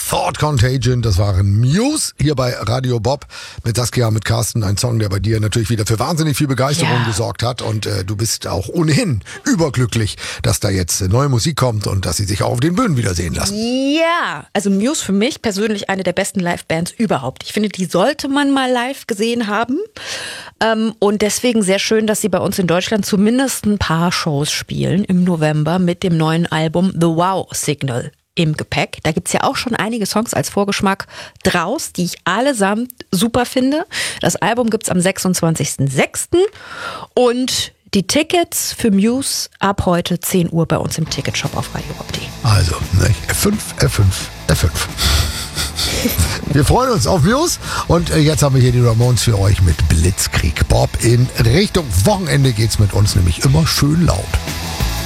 Thought Contagion, das waren Muse hier bei Radio Bob mit Saskia, mit Carsten. Ein Song, der bei dir natürlich wieder für wahnsinnig viel Begeisterung gesorgt hat. Und du bist auch ohnehin überglücklich, dass da jetzt neue Musik kommt und dass sie sich auch auf den Bühnen wiedersehen lassen. Ja, also Muse für mich persönlich eine der besten Live-Bands überhaupt. Ich finde, die sollte man mal live gesehen haben. Und deswegen sehr schön, dass sie bei uns in Deutschland zumindest ein paar Shows spielen im November mit dem neuen Album The Wow Signal im Gepäck. Da gibt's ja auch schon einige Songs als Vorgeschmack draus, die ich allesamt super finde. Das Album gibt's am 26.06. und die Tickets für Muse ab heute 10 Uhr bei uns im Ticketshop auf radiobob.de. Also, F5, F5, F5. Wir freuen uns auf Muse und jetzt haben wir hier die Ramones für euch mit Blitzkrieg Bob. In Richtung Wochenende geht's mit uns nämlich immer schön laut.